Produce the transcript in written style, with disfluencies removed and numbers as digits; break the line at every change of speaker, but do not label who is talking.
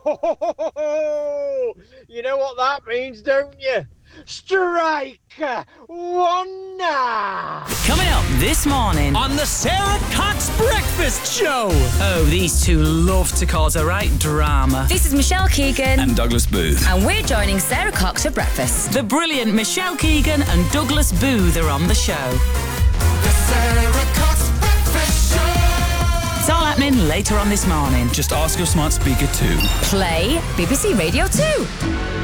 Ho, ho, ho, ho, ho. You know what that means, don't you? Strike one now.
Coming up this morning
On the Sarah Cox Breakfast Show.
Oh, these two love to cause a right drama.
This is Michelle Keegan.
And Douglas Booth.
And we're joining Sarah Cox for breakfast.
The brilliant Michelle Keegan and Douglas Booth are on the show.
The Sarah Cox Breakfast Show.
It's all happening later on this morning.
Just ask your smart speaker too.
Play BBC Radio 2.